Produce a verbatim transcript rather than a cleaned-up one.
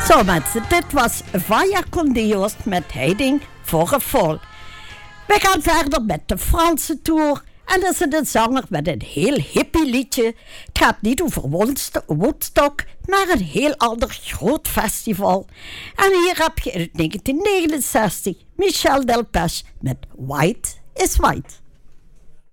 Zo mensen, dit was Vaya con Dios met Heading for a Fall. We gaan verder met de Franse tour. En dat is een zanger met een heel hippie liedje. Het gaat niet over Woodstock, maar een heel ander groot festival. En hier heb je in negentien negenenzestig Michel Delpech met White is White.